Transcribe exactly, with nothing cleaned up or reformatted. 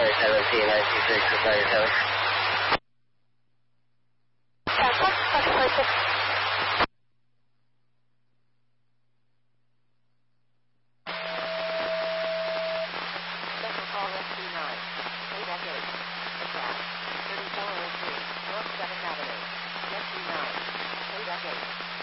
Tower seven T nine two six to Fire Tower. Special call S two nine. Payback eight. Attack. thirty-four oh three. North seventh Avenue. S two nine. Payback eight.